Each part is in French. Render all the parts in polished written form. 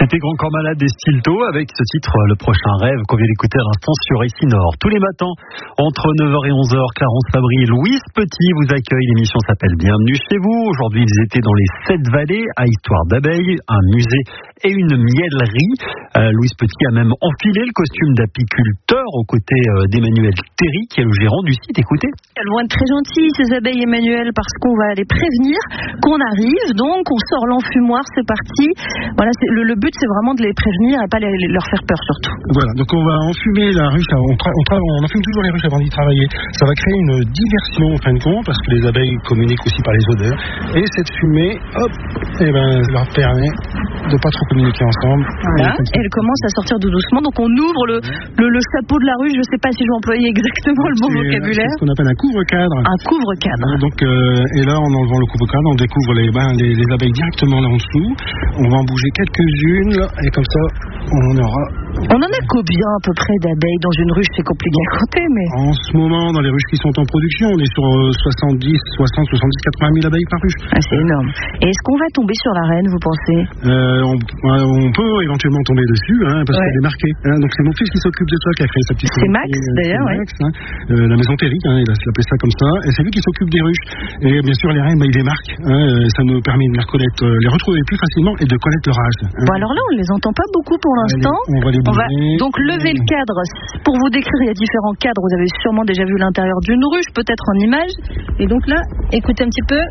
C'était Grand Corps Malade des Stilto avec ce titre Le Prochain Rêve qu'on vient d'écouter à l'instant sur ici Nord. Tous les matins, entre 9h et 11h, Clarence Fabry et Louise Petit vous accueillent. L'émission s'appelle Bienvenue chez vous. Aujourd'hui, ils étaient dans les 7 vallées à Histoire d'abeilles, un musée et une miellerie. Louise Petit a même enfilé le costume d'apiculteur aux côtés d'Emmanuel Théry, qui est le gérant du site. Écoutez. Elles vont être très gentilles, ces abeilles, Emmanuel, parce qu'on va les prévenir qu'on arrive. Donc, on sort l'enfumoir, c'est parti. Voilà, le but, c'est vraiment de les prévenir et pas leur faire peur, surtout. Voilà, donc on va enfumer la ruche. On enfume toujours les ruches avant d'y travailler. Ça va créer une diversion, en fin de compte, parce que les abeilles communiquent aussi par les odeurs. Et cette fumée, hop, leur permet de pas trop communiquer ensemble. Voilà, elle commence à sortir tout doucement. Donc, on ouvre le chapeau de la ruche. Je ne sais pas si je vais employer exactement le bon vocabulaire. C'est ce qu'on appelle un couvre-cadre. Un couvre-cadre. Donc, et là, en enlevant le couvre-cadre, on découvre les abeilles directement là en dessous. On va en bouger quelques-unes, là, et comme ça, on aura... On en a combien à peu près d'abeilles dans une ruche? C'est compliqué à compter, mais... En ce moment, dans les ruches qui sont en production, on est sur 80 000 abeilles par ruche. Ah, c'est énorme. Et est-ce qu'on va tomber sur la reine, vous pensez? On peut éventuellement tomber dessus, parce qu'elle est marquée. Donc c'est mon fils qui s'occupe de ça, qui a créé sa petite... C'est Max, d'ailleurs, oui. La maison Théry, il a appelé ça comme ça. Et c'est lui qui s'occupe des ruches. Et bien sûr, les reines, il les marque. Ça nous permet de les retrouver plus facilement et de connaître leur âge. Bon, alors là, on ne les entend pas beaucoup pour l'instant. On va donc lever le cadre. Pour vous décrire, il y a différents cadres. Vous avez sûrement déjà vu l'intérieur d'une ruche, peut-être en image. Et donc là, écoutez un petit peu.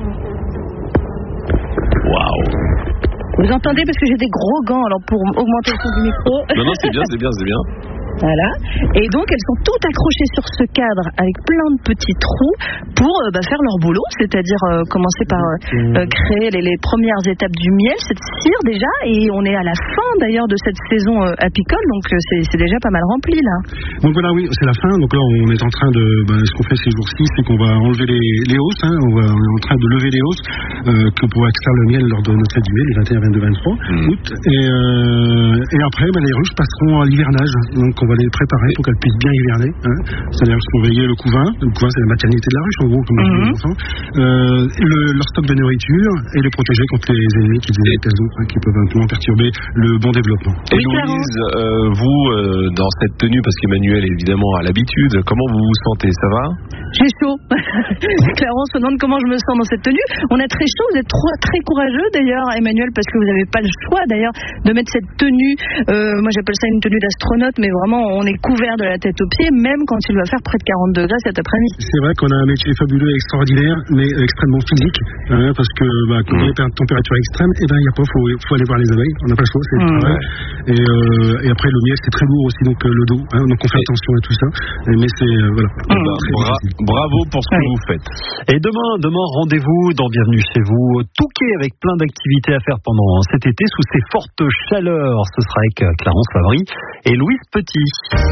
Waouh! Vous entendez, parce que j'ai des gros gants alors pour augmenter le son du micro. Non, c'est bien. Voilà. Et donc, elles sont toutes accrochées sur ce cadre avec plein de petits trous pour faire leur boulot, c'est-à-dire commencer par créer les premières étapes du miel, cette cire déjà, et on est à la fin d'ailleurs de cette saison apicole, donc c'est déjà pas mal rempli là. Donc voilà, oui, c'est la fin. Donc là, on est en train de... ce qu'on fait ces jours-ci, c'est qu'on va enlever les hausses. On est en train de lever les hausses pour extraire le miel lors de notre fête du miel, les 21, 22, 23 août. Et après, les ruches passeront à l'hivernage. Donc on va les préparer pour qu'elles puissent bien hiverner. C'est-à-dire surveiller le couvain. Le couvain, c'est la maternité de la ruche, en gros, comme les enfants. Leur stock de nourriture et les protéger contre les ennemis qui peuvent un peu perturber le bon développement. Et Louise, vous, dans cette tenue, parce qu'Emmanuel évidemment a l'habitude, comment vous vous sentez? Ça va? J'ai chaud. Clarence se demande comment je me sens dans cette tenue. On a très chaud, vous êtes très courageux d'ailleurs, Emmanuel, parce que vous n'avez pas le choix d'ailleurs de mettre cette tenue. Moi j'appelle ça une tenue d'astronaute, mais vraiment on est couvert de la tête aux pieds, même quand il va faire près de 40 degrés cet après-midi. C'est vrai qu'on a un métier fabuleux, extraordinaire, mais extrêmement physique, parce que quand il y a une température extrême, il faut aller voir les abeilles. On n'a pas le choix, c'est le travail. Et après le miel c'est très lourd aussi, donc le dos. Donc on fait attention à tout ça. Mais c'est voilà. Bravo pour ce que vous faites. Et demain, rendez-vous dans Bienvenue chez vous, Touquet, avec plein d'activités à faire pendant cet été sous ces fortes chaleurs. Ce sera avec Clarence Fabry et Louise Petit.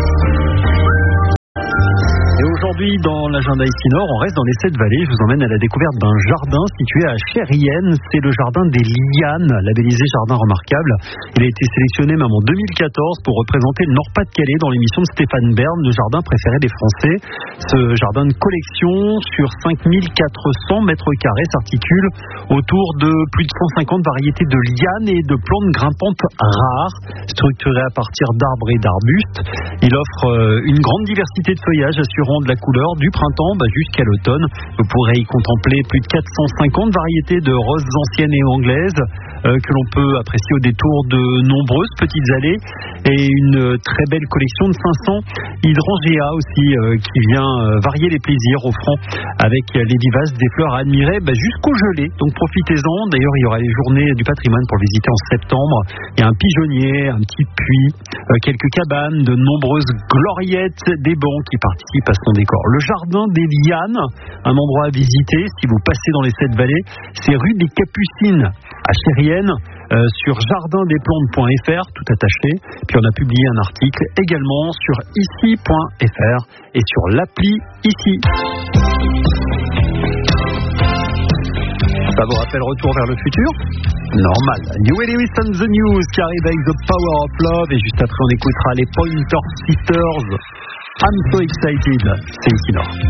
Et aujourd'hui, dans l'agenda ici Nord, on reste dans les 7 vallées. Je vous emmène à la découverte d'un jardin situé à Chérienne. C'est le jardin des lianes, labellisé jardin remarquable. Il a été sélectionné même en 2014 pour représenter le Nord-Pas-de-Calais dans l'émission de Stéphane Bern, le jardin préféré des Français. Ce jardin de collection sur 5400 mètres carrés s'articule autour de plus de 150 variétés de lianes et de plantes grimpantes rares, structurées à partir d'arbres et d'arbustes. Il offre une grande diversité de feuillages assurant de la couleur du printemps jusqu'à l'automne. Vous pourrez y contempler plus de 450 variétés de roses anciennes et anglaises que l'on peut apprécier au détour de nombreuses petites allées et une très belle collection de 500 hydrangeas aussi qui vient varier les plaisirs, offrant avec les vivaces des fleurs à admirer jusqu'au gelé. Donc profitez-en. D'ailleurs, il y aura les journées du patrimoine pour le visiter en septembre. Il y a un pigeonnier, un petit puits, quelques cabanes, de nombreuses gloriettes, des bancs qui participent à son décor. Le jardin des lianes, un endroit à visiter si vous passez dans les 7 vallées, c'est rue des Capucines à Chérienne, sur jardindesplantes.fr, tout attaché. Puis on a publié un article également sur ici.fr et sur l'appli Ici. Ça vous rappelle Retour vers le futur? Normal. Huey Lewis and the News qui arrive avec The Power of Love, et juste après on écoutera les Pointer Sisters. I'm so excited. C'est ici Nord.